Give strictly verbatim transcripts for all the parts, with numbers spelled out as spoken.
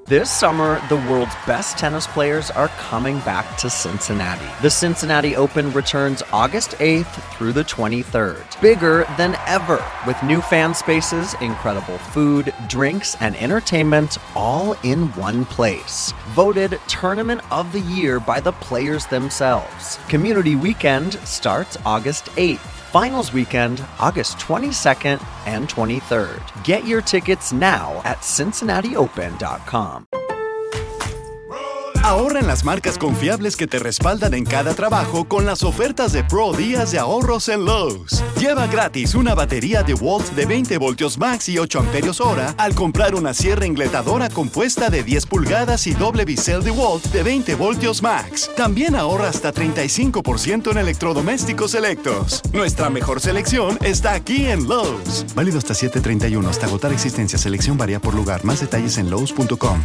This summer, the world's best tennis players are coming back to Cincinnati. The Cincinnati Open returns August eighth through the twenty-third. Bigger than ever, with new fan spaces, incredible food, drinks, and entertainment all in one place. Voted Tournament of the Year by the players themselves. Community Weekend starts August eighth. Finals Weekend, August twenty-second and twenty-third. Get your tickets now at cincinnati open dot com. Ahorra en las marcas confiables que te respaldan en cada trabajo con las ofertas de Pro Días de Ahorros en Lowe's. Lleva gratis una batería DeWalt de veinte voltios max y ocho amperios hora al comprar una sierra engletadora compuesta de diez pulgadas y doble bisel DeWalt de veinte voltios max. También ahorra hasta treinta y cinco por ciento en electrodomésticos selectos. Nuestra mejor selección está aquí en Lowe's. Válido hasta siete treinta y uno hasta agotar existencia. Selección varía por lugar. Más detalles en lowes punto com.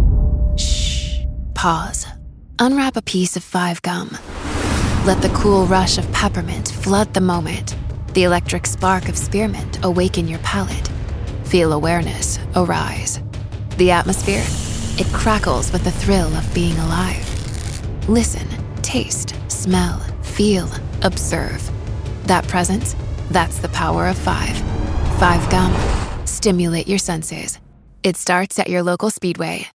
Pause. Unwrap a piece of Five Gum. Let the cool rush of peppermint flood the moment. The electric spark of spearmint awaken your palate. Feel awareness arise. The atmosphere? It crackles with the thrill of being alive. Listen, taste, smell, feel, observe. That presence? That's the power of five. Five Gum. Stimulate your senses. It starts at your local Speedway.